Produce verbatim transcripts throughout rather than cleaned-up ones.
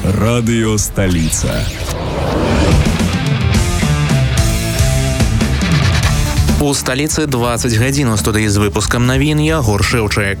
Радио «Столица». У сталіцы двадцать гадзін у студыі з выпускам навін Ягор Шэўчык.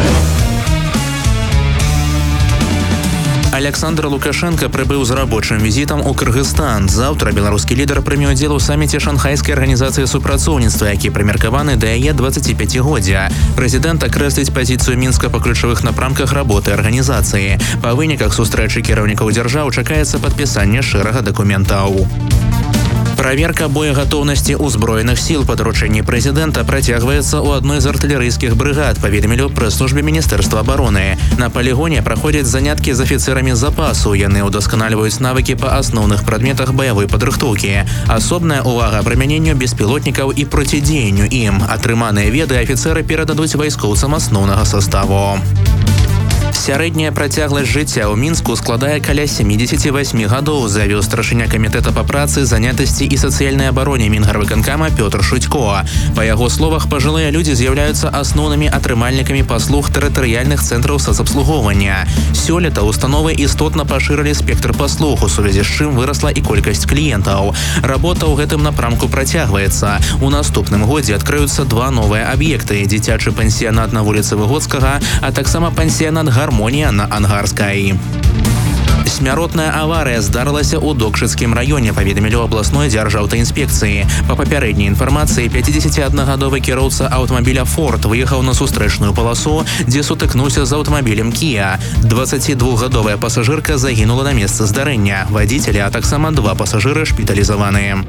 Александр Лукашенко прибыў з рабочым візітам у Кыргызстан. Заўтра беларускі лідар прыме ўдзел у саміце Шанхайскай арганізацыі супрацоўніцтва, які прымеркаваны да яе дваццаціпяцігоддзя. Прэзідэнт акрэсліць пазіцыю Мінска па ключавых напрамках работы арганізацыі. Па выніках сустрэчы кіраўнікаў дзяржаў чакаецца падпісанне шэрага дакументаў. Праверка боегатоўнасці ўзброеных сіл па даручэнні прэзідэнта працягваецца ў адной з артылерыйскіх брыгад, паведамілі ў прэс-службе Міністэрства абароны. На палігоне праходзяць заняткі з афіцэрамі запасу. Яны ўдасканальваюць навыкі па асноўных прадметах баявой падрыхтоўкі. Асобная ўвага прымяненню беспілотнікаў і процідзеянню ім. Атрыманыя веды афіцэры перададуць вайскоўцам асноўнага саставу. Сярэдняя працягласць жыцця ў Мінску складае каля сямідзесяці васьмі гадоў, заявіў старшыня камітэта па працы, занятасці і сацыяльнай абароне Мінгарвыканкама Пётр Шутько. Па яго словах, пажылыя людзі з'яўляюцца асноўнымі атрымальнікамі паслуг тэрытарыяльных цэнтраў сацабслугоўвання. Сёлета установы істотна пашырылі спектр паслуг, у сувязі з чым вырасла і колькасць кліентаў. Работа ў гэтым напрамку працягваецца. У наступным годзе адкрыюцца два новыя аб'екты: дзіцячы пансіянат на вуліцы Выгодскага, а таксама пансіянат «Гармонія» на Ангарскай. Смяротная аварыя здарылася ў Докшыцкім раёне, паведамілі ў абласной дзяржаўтаінспекцыі. Па папярэдняй інфармацыі, пяцідзесяціаднагадовы кіроўца аўтамабіля «Форд» выехаў на сустрэчную паласу, дзе сутыкнуўся з аўтамабілем «Кія». дваццацідвухгадовая пасажырка загінула на месцы здарэння. Вадзіцелі, а таксама два пасажыры шпіталізаваныя.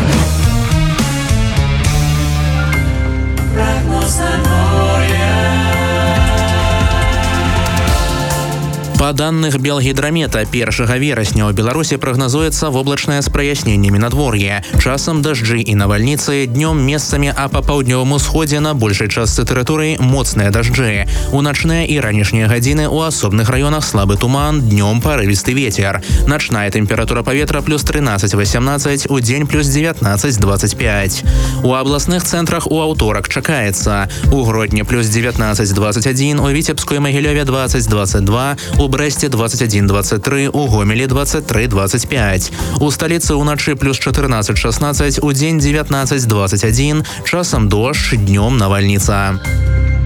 Па данных Белгідрамета, першага верасня ў Беларусі прагназуецца воблачнае з праясненнямі надвор'е. Часам дажджы і навальніцы, днём месцамі, а па паўднёвым усходзе на большай частцы тэрыторыі моцныя дажджы. У начныя і ранішнія гадзіны ў асобных раёнах слабы туман, днём парывісты вецер. Начная тэмпература паветра плюс трынаццаць васямнаццаць, у дзень плюс дзевятнаццаць дваццаць пяць. У абласных цэнтрах у аўторак чакаецца: у Гродні плюс дзевятнаццаць дваццаць адзін, у Віцебску і Магілёве дваццаць дваццаць два, у Брэсце двадцать один двадцать три, у Гомелі двадцать три двадцать пять. У сталіцы ўначы плюс чатырнаццаць шаснаццаць, у дзень дзевятнаццаць двадцать адзін, часам дождж, днём навальніца.